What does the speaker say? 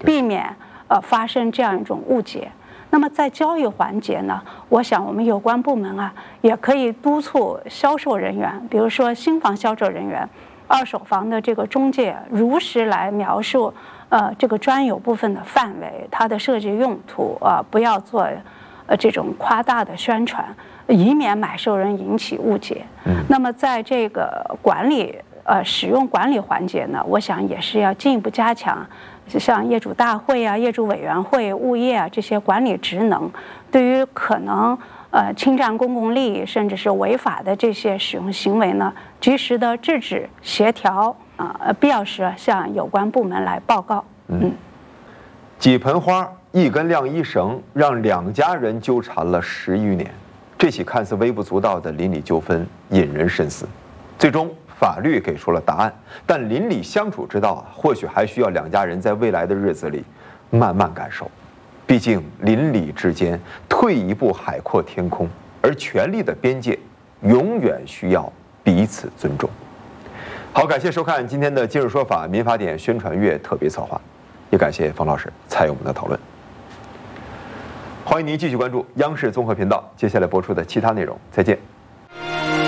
避免发生这样一种误解。那么在交易环节呢，我想我们有关部门也可以督促销售人员，比如说新房销售人员、二手房的这个中介，如实来描述这个专有部分的范围、它的设计用途不要做这种夸大的宣传，以免买受人引起误解。那么在这个管理使用管理环节呢，我想也是要进一步加强。像业主大会业主委员会、物业这些管理职能，对于可能侵占公共利益甚至是违法的这些使用行为呢，及时的制止、协调必要时向有关部门来报告。 几盆花、一根晾衣绳，让2家人纠缠了10余年。这起看似微不足道的邻里纠纷引人深思。最终，法律给出了答案，但邻里相处之道或许还需要2家人在未来的日子里慢慢感受。毕竟邻里之间退一步海阔天空，而权力的边界永远需要彼此尊重。好，感谢收看今天的《今日说法》民法典宣传月特别策划，也感谢冯老师参与我们的讨论。欢迎您继续关注央视综合频道接下来播出的其他内容，再见。